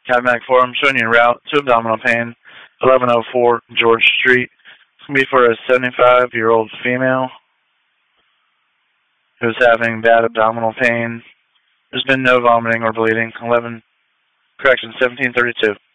Cadillac 4, I'm showing you a route to abdominal pain, 1104 George Street. It's going to be for a 75-year-old female who's having bad abdominal pain. There's been no vomiting or bleeding. 1732.